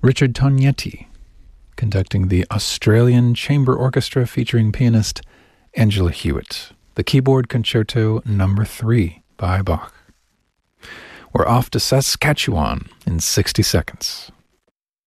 Richard Tognetti, conducting the Australian Chamber Orchestra featuring pianist Angela Hewitt, the Keyboard Concerto No. 3 by Bach. We're off to Saskatchewan in 60 seconds.